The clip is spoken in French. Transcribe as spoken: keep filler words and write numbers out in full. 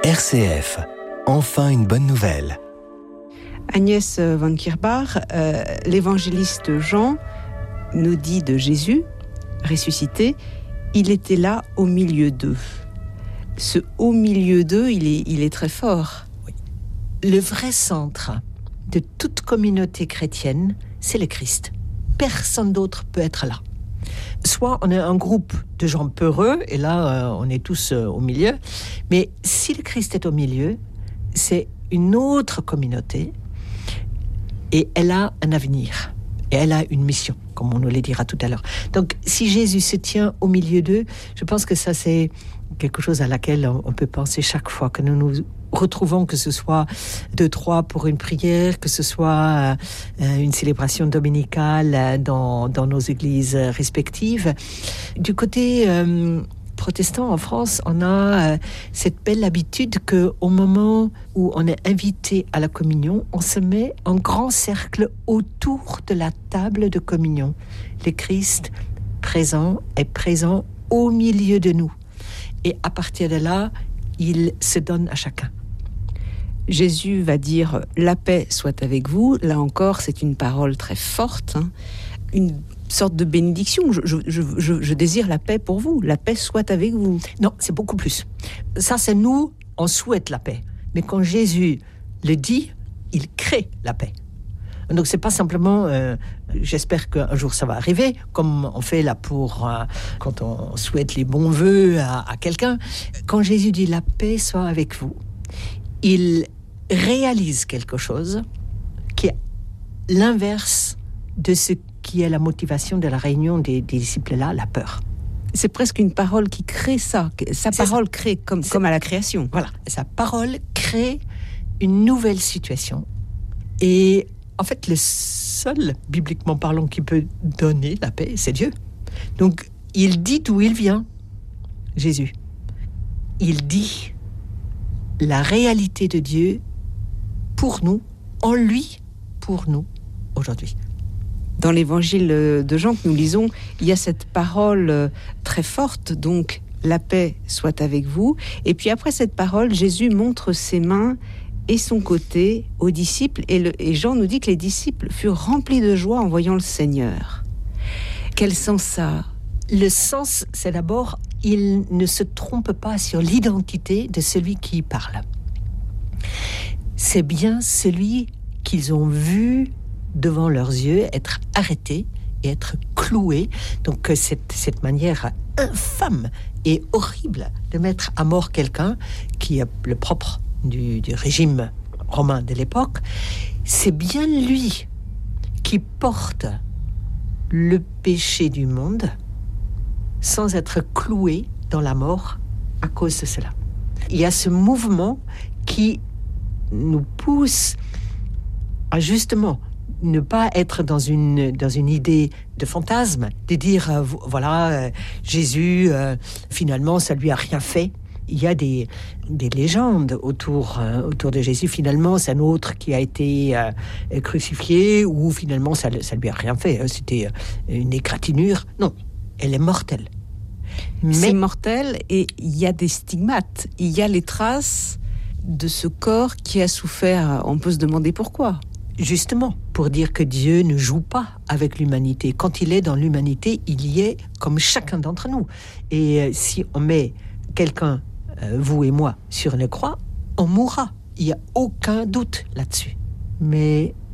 R C F, enfin une bonne nouvelle. Agnès van Kierbach, euh, l'évangéliste Jean nous dit de Jésus, ressuscité, il était là au milieu d'eux. Ce au milieu d'eux, il est, il est très fort. Oui. Le vrai centre de toute communauté chrétienne, c'est le Christ. Personne d'autre peut être là. Soit on est un groupe de gens peureux, et là, euh, on est tous euh, au milieu. Mais si le Christ est au milieu, c'est une autre communauté, et elle a un avenir, et elle a une mission, comme on nous le dira tout à l'heure. Donc, si Jésus se tient au milieu d'eux, je pense que ça, c'est quelque chose à laquelle on peut penser chaque fois que nous nous retrouvons, que ce soit deux, trois pour une prière, que ce soit euh, une célébration dominicale dans, dans nos églises respectives. Du côté euh, protestant en France, on a euh, cette belle habitude qu'au moment où on est invité à la communion, on se met en grand cercle autour de la table de communion. Le Christ présent est présent au milieu de nous. Et à partir de là, il se donne à chacun. Jésus va dire « La paix soit avec vous ». Là encore, c'est une parole très forte, hein, une sorte de bénédiction. Je, je, je, je désire la paix pour vous. La paix soit avec vous. Non, c'est beaucoup plus. Ça, c'est nous, on souhaite la paix. Mais quand Jésus le dit, il crée la paix. Donc, c'est pas simplement, euh, j'espère qu'un jour ça va arriver, comme on fait là pour, euh, quand on souhaite les bons vœux à, à quelqu'un. Quand Jésus dit la paix soit avec vous, il réalise quelque chose qui est l'inverse de ce qui est la motivation de la réunion des, des disciples là, la peur. C'est presque une parole qui crée ça. Sa c'est parole ça. crée comme, comme à la création. Voilà, sa parole crée une nouvelle situation. Et en fait, le seul, bibliquement parlant, qui peut donner la paix, c'est Dieu. Donc, il dit d'où il vient, Jésus. Il dit la réalité de Dieu pour nous, en lui, pour nous, aujourd'hui. Dans l'évangile de Jean que nous lisons, il y a cette parole très forte, donc la paix soit avec vous. Et puis après cette parole, Jésus montre ses mains et son côté aux disciples, et, le, et Jean nous dit que les disciples furent remplis de joie en voyant le Seigneur. Quel sens ça ? Le sens, c'est d'abord, il ne se trompe pas sur l'identité de celui qui parle. C'est bien celui qu'ils ont vu devant leurs yeux être arrêté et être cloué. Donc cette, cette manière infâme et horrible de mettre à mort quelqu'un qui est le propre Du, du régime romain de l'époque, c'est bien lui qui porte le péché du monde sans être cloué dans la mort à cause de cela. Il y a ce mouvement qui nous pousse à justement ne pas être dans une, dans une idée de fantasme, de dire, euh, voilà, euh, Jésus, euh, finalement, ça lui a rien fait. Il y a des, des légendes autour, euh, autour de Jésus. Finalement, c'est un autre qui a été euh, crucifié, ou finalement, ça ne lui a rien fait. Hein, c'était une égratignure. Non, elle est mortelle. Mais c'est mortel, et il y a des stigmates. Il y a les traces de ce corps qui a souffert. On peut se demander pourquoi. Justement, pour dire que Dieu ne joue pas avec l'humanité. Quand il est dans l'humanité, il y est comme chacun d'entre nous. Et euh, si on met quelqu'un, euh, vous et moi, sur une croix, on mourra. Il n'y a aucun doute là-dessus. Mais